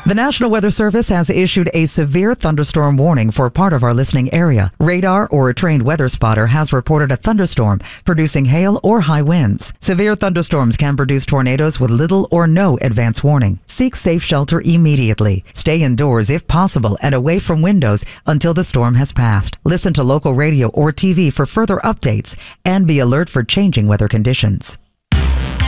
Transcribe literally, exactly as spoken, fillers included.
The National Weather Service has issued a severe thunderstorm warning for part of our listening area. Radar or a trained weather spotter has reported a thunderstorm producing hail or high winds. Severe thunderstorms can produce tornadoes with little or no advance warning. Seek safe shelter immediately. Stay indoors if possible and away from windows until the storm has passed. Listen to local radio or T V for further updates and be alert for changing weather conditions.